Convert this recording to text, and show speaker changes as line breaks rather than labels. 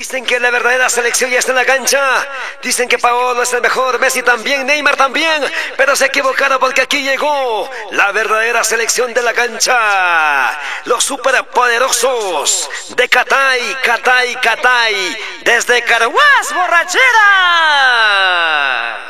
Dicen que la verdadera selección ya está en la cancha. Dicen que Paolo es el mejor, Messi también, Neymar también. Pero se equivocaron porque aquí llegó la verdadera selección de la cancha. Los superpoderosos de Catay, Catay, Catay. Desde Carhuaz, borrachera.